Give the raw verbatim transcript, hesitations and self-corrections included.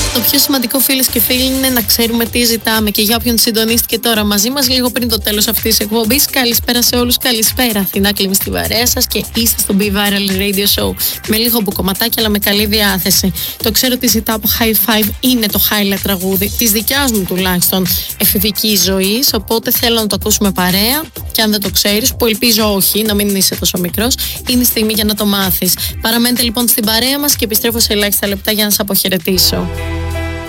Το πιο σημαντικό, φίλες και φίλοι, είναι να ξέρουμε τι ζητάμε. Και για όποιον συντονίστηκε τώρα μαζί μας, λίγο πριν το τέλος αυτής της εκπομπής, καλησπέρα σε όλους, καλησπέρα. Αθηνά Κλίμη στη βαρέα σας και είστε στο Be Viral Radio Show. Με λίγο μπουκωματάκι, αλλά με καλή διάθεση. Το ξέρω ότι ζητάω από High Five, είναι το highlight τραγούδι της δικιάς μου τουλάχιστον εφηβικής ζωής. Οπότε θέλω να το ακούσουμε παρέα. Και αν δεν το ξέρεις, που ελπίζω όχι, να μην είσαι τόσο μικρός, είναι η στιγμή για να το μάθεις. Παραμένετε λοιπόν στην παρέα μας και επιστρέφω σε ελάχιστα λεπτά για να σας αποχαιρετήσω.